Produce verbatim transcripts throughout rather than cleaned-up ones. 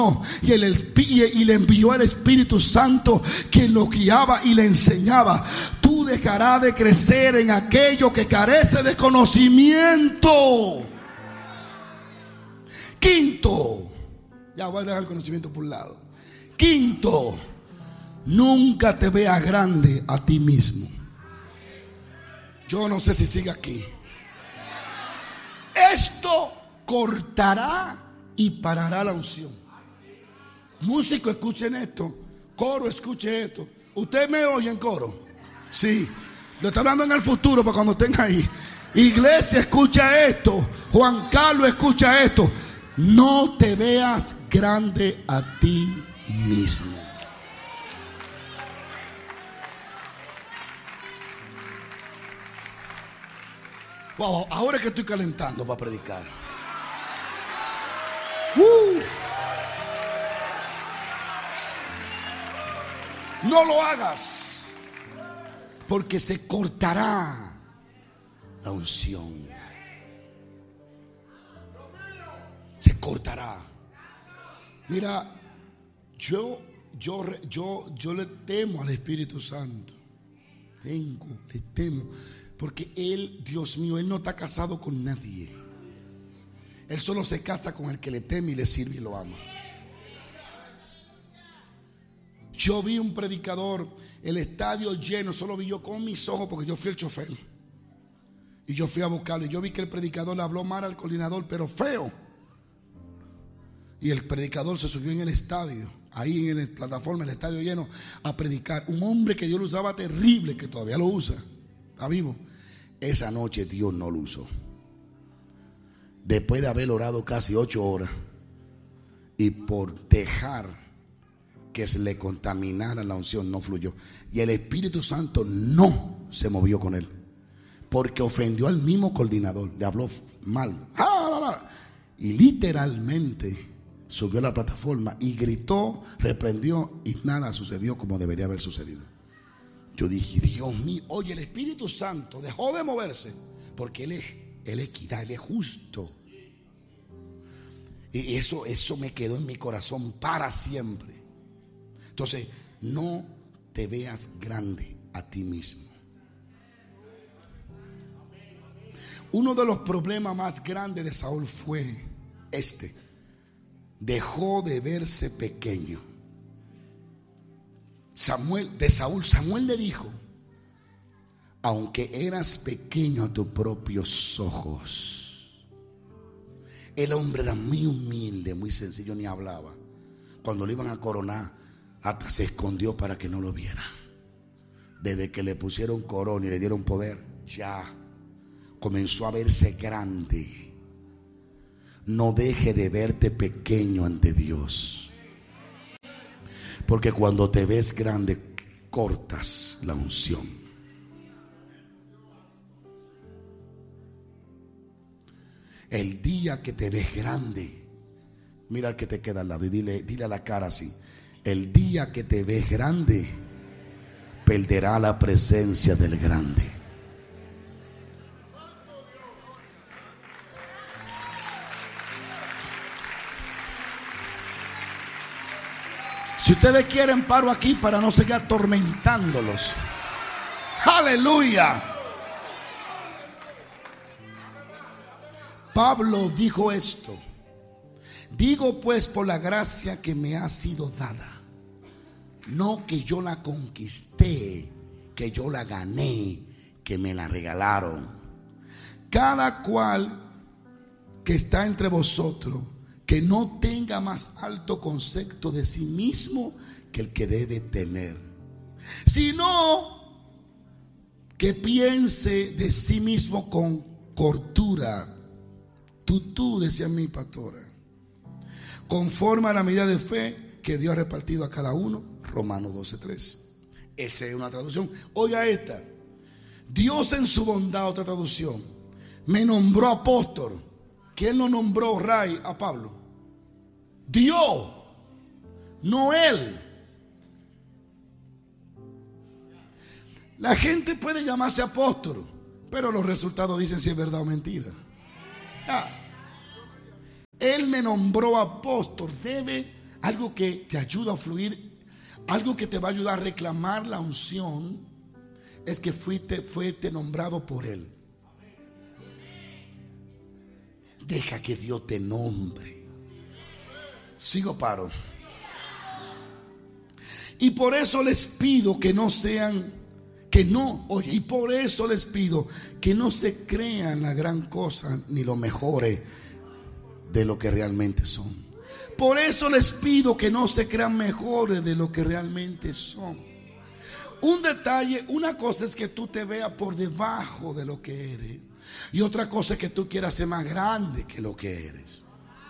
Y, el, y le envió el Espíritu Santo, quien lo guiaba y le enseñaba. Tú dejarás de crecer en aquello que carece de conocimiento. Quinto, ya voy a dejar el conocimiento por un lado. Quinto, nunca te veas grande a ti mismo. Yo no sé si sigue aquí. Esto cortará y parará la unción. Músico, escuchen esto. Coro, escuche esto. ¿Usted me oye en coro? Sí. Lo está hablando en el futuro para cuando estén ahí. Iglesia, escucha esto. Juan Carlos, escucha esto. No te veas grande a ti mismo. Wow, ahora es que estoy calentando para predicar. Uh. No lo hagas, porque se cortará la unción. Se cortará. Mira, yo, yo, yo, yo le temo al Espíritu Santo. Tengo, le temo. Porque Él, Dios mío, Él no está casado con nadie. Él solo se casa con el que le teme y le sirve y lo ama. Yo vi un predicador, el estadio lleno, solo vi yo con mis ojos porque yo fui el chofer. Y yo fui a buscarlo y yo vi que el predicador le habló mal al coordinador, pero feo. Y el predicador se subió en el estadio, ahí en la plataforma, el estadio lleno, a predicar. Un hombre que Dios lo usaba terrible, que todavía lo usa, está vivo. Esa noche Dios no lo usó. Después de haber orado casi ocho horas y por dejar que se le contaminara la unción, no fluyó. Y el Espíritu Santo no se movió con él, porque ofendió al mismo coordinador, le habló mal. Y literalmente subió a la plataforma y gritó, reprendió, y nada sucedió como debería haber sucedido. Yo dije, Dios mío, oye, el Espíritu Santo dejó de moverse porque Él es, Él es equidad, Él es justo. Y eso, eso me quedó en mi corazón para siempre. Entonces, no te veas grande a ti mismo. Uno de los problemas más grandes de Saúl fue este: dejó de verse pequeño. Samuel, de Saúl, Samuel le dijo: aunque eras pequeño a tus propios ojos. El hombre era muy humilde, muy sencillo, ni hablaba. Cuando lo iban a coronar, hasta se escondió para que no lo vieran. Desde que le pusieron corona y le dieron poder, ya comenzó a verse grande. No deje de verte pequeño ante Dios, porque cuando te ves grande, cortas la unción. El día que te ves grande, mira al que te queda al lado y dile, dile a la cara así: el día que te ves grande, perderá la presencia del grande. Si ustedes quieren, paro aquí para no seguir atormentándolos. Aleluya. Pablo dijo esto: digo pues por la gracia que me ha sido dada, no que yo la conquisté, que yo la gané, que me la regalaron. Cada cual que está entre vosotros, que no tenga más alto concepto de sí mismo que el que debe tener, sino que piense de sí mismo con cordura. Tú, tú, decía mi pastora, conforme a la medida de fe que Dios ha repartido a cada uno. Romanos doce tres. Esa es una traducción. Oiga esta: Dios en su bondad, otra traducción, me nombró apóstol. ¿Quién lo nombró, Ray, a Pablo? Dios, no él. La gente puede llamarse apóstol, pero los resultados dicen si es verdad o mentira. Ah. Él me nombró apóstol. Debe algo que te ayuda a fluir, algo que te va a ayudar a reclamar la unción, es que fuiste, fuiste nombrado por Él. Deja que Dios te nombre. Sigo paro. Y por eso les pido que no sean, que no, oye, y por eso les pido que no se crean la gran cosa ni lo mejores de lo que realmente son. Por eso les pido que no se crean mejores de lo que realmente son. Un detalle, una cosa es que tú te veas por debajo de lo que eres, y otra cosa es que tú quieras ser más grande que lo que eres.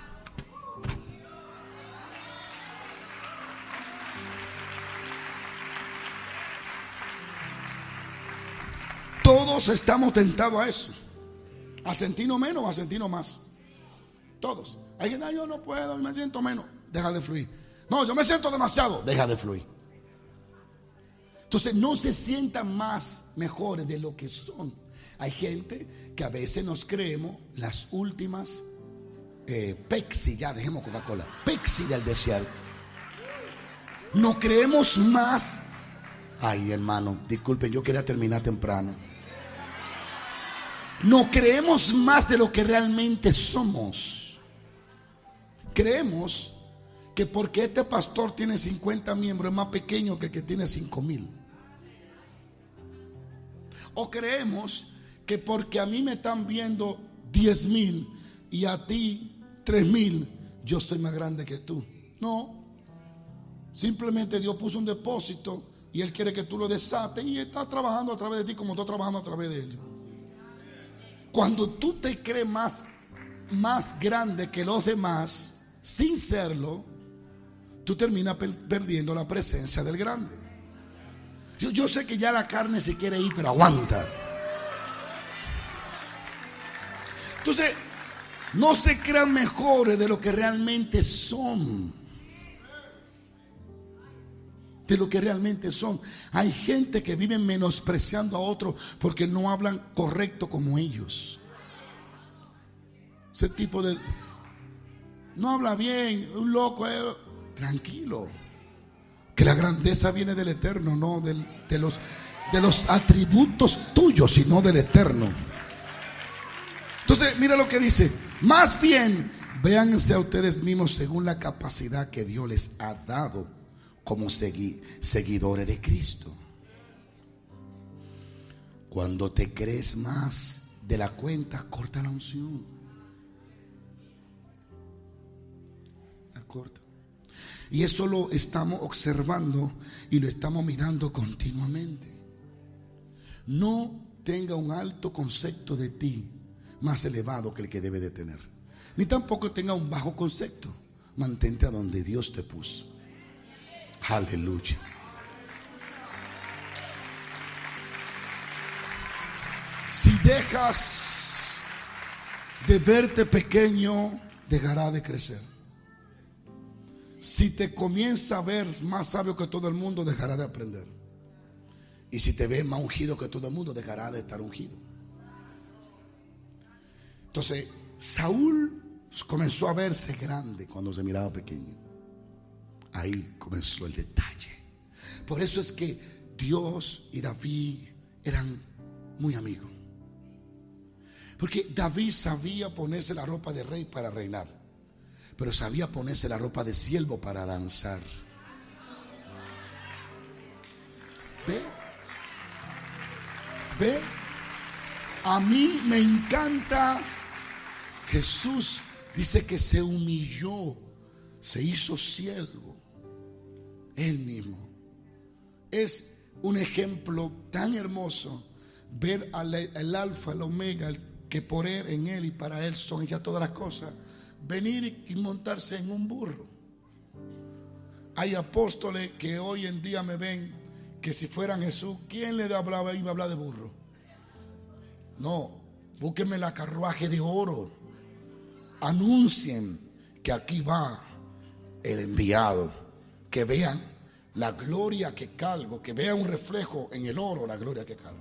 Todos estamos tentados a eso, a sentirnos menos o a sentirnos más. Todos. Hay que, no, yo no puedo, me siento menos. Deja de fluir. No, yo me siento demasiado. Deja de fluir. Entonces no se sientan más mejores de lo que son. Hay gente que a veces nos creemos las últimas eh, Pepsi, ya dejemos Coca-Cola, Pepsi del desierto. Nos creemos más. Ay, hermano, disculpen, yo quería terminar temprano. No creemos más de lo que realmente somos. Creemos que porque este pastor tiene cincuenta miembros es más pequeño que el que tiene cinco mil. O creemos que porque a mí me están viendo diez mil y a ti tres mil, yo soy más grande que tú. No. Simplemente Dios puso un depósito y Él quiere que tú lo desates y está trabajando a través de ti como estoy trabajando a través de Él. Cuando tú te crees más, más grande que los demás, sin serlo, tú terminas per- perdiendo la presencia del grande. Yo, yo sé que ya la carne se quiere ir, pero aguanta. Entonces, no se crean mejores de lo que realmente son. De lo que realmente son. Hay gente que vive menospreciando a otros porque no hablan correcto como ellos. Ese tipo de... No habla bien, un loco. Eh, tranquilo. Que la grandeza viene del Eterno, no del, de, los, de los atributos tuyos, sino del Eterno. Entonces, mira lo que dice. Más bien, véanse a ustedes mismos según la capacidad que Dios les ha dado como segui, seguidores de Cristo. Cuando te crees más de la cuenta, corta la unción. La corta. Y eso lo estamos observando y lo estamos mirando continuamente. No tenga un alto concepto de ti más elevado que el que debe de tener, ni tampoco tenga un bajo concepto. Mantente a donde Dios te puso. Aleluya. Si dejas de verte pequeño, dejará de crecer. Si te comienza a ver más sabio que todo el mundo, dejará de aprender. Y si te ves más ungido que todo el mundo, dejará de estar ungido. Entonces, Saúl comenzó a verse grande cuando se miraba pequeño. Ahí comenzó el detalle. Por eso es que Dios y David eran muy amigos. Porque David sabía ponerse la ropa de rey para reinar, pero sabía ponerse la ropa de siervo para danzar. ¿Ve? ¿Ve? A mí me encanta. Jesús dice que se humilló, se hizo siervo. Él mismo. Es un ejemplo tan hermoso ver al el alfa, el omega, el que por él, en él y para él son hechas todas las cosas, venir y montarse en un burro. Hay apóstoles que hoy en día me ven que si fueran Jesús, ¿quién le hablaba? Iba a hablar de burro. No, búsquenme la carruaje de oro. Anuncien que aquí va el enviado. Que vean la gloria que cargo, que vean un reflejo en el oro, la gloria que cargo.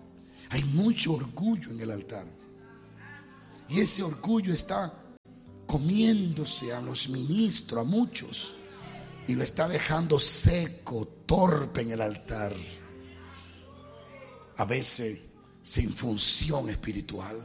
Hay mucho orgullo en el altar. Y ese orgullo está comiéndose a los ministros, a muchos, y lo está dejando seco, torpe en el altar, a veces sin función espiritual.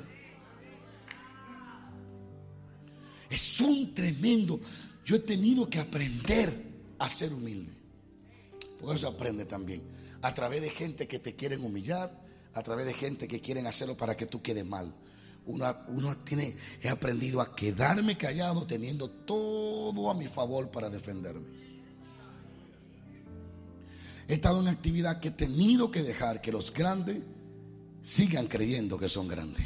Es un tremendo. Yo he tenido que aprender a ser humilde, porque eso se aprende también a través de gente que te quieren humillar, a través de gente que quieren hacerlo para que tú quedes mal. Uno, uno tiene, he aprendido a quedarme callado teniendo todo a mi favor para defenderme. He estado en una actividad que he tenido que dejar que los grandes sigan creyendo que son grandes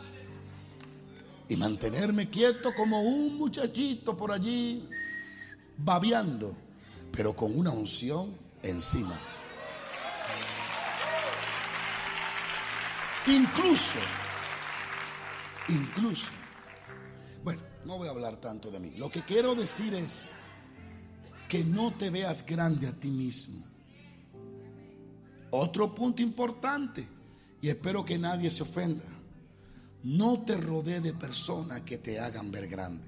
y mantenerme quieto como un muchachito por allí babeando, pero con una unción encima. Incluso, incluso, bueno, no voy a hablar tanto de mí. Lo que quiero decir es que no te veas grande a ti mismo. Otro punto importante, y espero que nadie se ofenda: no te rodees de personas que te hagan ver grande.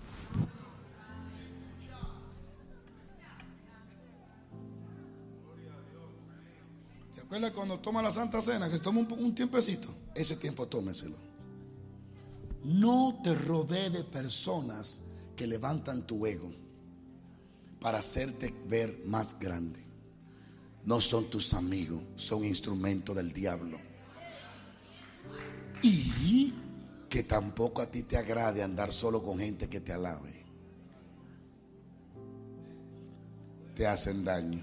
¿Se acuerda cuando toma la Santa Cena, que se toma un, un tiempecito? Ese tiempo tómeselo. No te rodees de personas que levantan tu ego para hacerte ver más grande. No son tus amigos, son instrumentos del diablo. Y que tampoco a ti te agrade andar solo con gente que te alabe. Te hacen daño.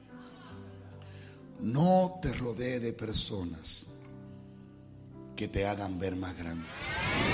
No te rodees de personas que te hagan ver más grande.